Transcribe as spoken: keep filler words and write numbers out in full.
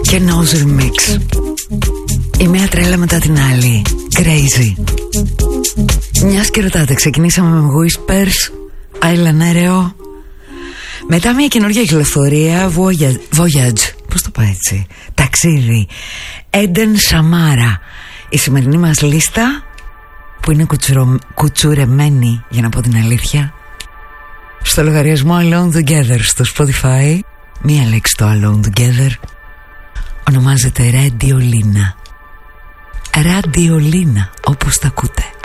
και Nose Remix. Η μία τρέλα μετά την άλλη. Crazy. Μιας και ρωτάτε, ξεκινήσαμε με Whispers, Island. Μετά μια καινούργια κυκλοφορία, Voyage. Πώς το πάει έτσι? Ταξίδι. Eden Samara. Η σημερινή μας λίστα, που είναι κουτσουρο... κουτσουρεμένη, για να πω την αλήθεια, στο λογαριασμό Alone Together στο Spotify. Μία λέξη το Alone Together. Ονομάζεται Radiolina. Radiolina, όπως τα ακούτε.